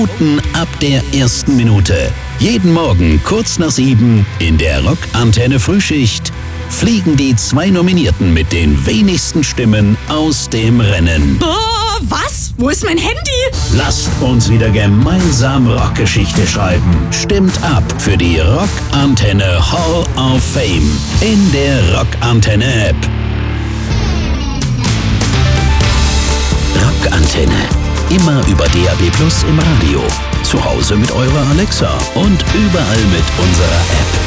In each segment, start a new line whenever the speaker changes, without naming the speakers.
Quoten ab der ersten Minute. Jeden Morgen kurz nach 7 in der Rock-Antenne Frühschicht fliegen die 2 Nominierten mit den wenigsten Stimmen aus dem Rennen.
Was? Wo ist mein Handy?
Lasst uns wieder gemeinsam Rockgeschichte schreiben. Stimmt ab für die Rock-Antenne Hall of Fame in der Rock-Antenne-App. Rock-Antenne. Immer über DAB+ im Radio. Zu Hause mit eurer Alexa und überall mit unserer App.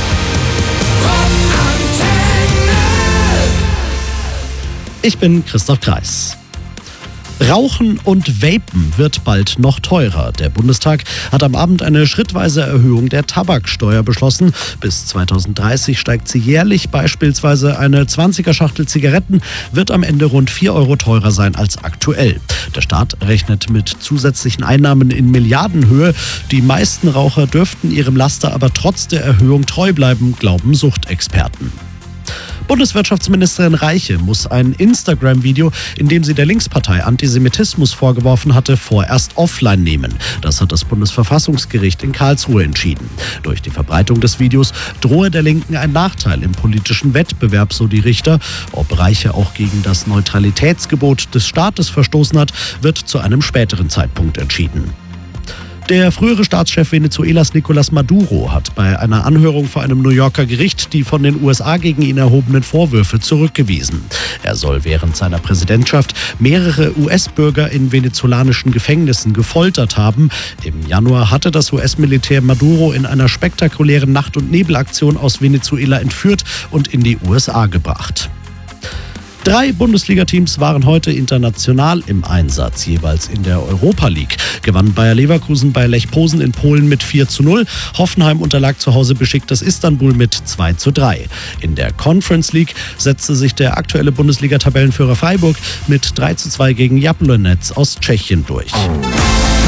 Ich bin Christoph Kreis. Rauchen und Vapen wird bald noch teurer. Der Bundestag hat am Abend eine schrittweise Erhöhung der Tabaksteuer beschlossen. Bis 2030 steigt sie jährlich. Beispielsweise eine 20er-Schachtel Zigaretten wird am Ende rund 4 Euro teurer sein als aktuell. Der Staat rechnet mit zusätzlichen Einnahmen in Milliardenhöhe. Die meisten Raucher dürften ihrem Laster aber trotz der Erhöhung treu bleiben, glauben Suchtexperten. Bundeswirtschaftsministerin Reiche muss ein Instagram-Video, in dem sie der Linkspartei Antisemitismus vorgeworfen hatte, vorerst offline nehmen. Das hat das Bundesverfassungsgericht in Karlsruhe entschieden. Durch die Verbreitung des Videos drohe der Linken ein Nachteil im politischen Wettbewerb, so die Richter. Ob Reiche auch gegen das Neutralitätsgebot des Staates verstoßen hat, wird zu einem späteren Zeitpunkt entschieden. Der frühere Staatschef Venezuelas Nicolás Maduro hat bei einer Anhörung vor einem New Yorker Gericht die von den USA gegen ihn erhobenen Vorwürfe zurückgewiesen. Er soll während seiner Präsidentschaft mehrere US-Bürger in venezolanischen Gefängnissen gefoltert haben. Im Januar hatte das US-Militär Maduro in einer spektakulären Nacht- und Nebelaktion aus Venezuela entführt und in die USA gebracht. 3 Bundesliga-Teams waren heute international im Einsatz, jeweils in der Europa League. Gewann Bayer Leverkusen bei Lech Posen in Polen mit 4:0. Hoffenheim unterlag zu Hause Besiktas Istanbul mit 2:3. In der Conference League setzte sich der aktuelle Bundesliga-Tabellenführer Freiburg mit 3:2 gegen Jablonec aus Tschechien durch.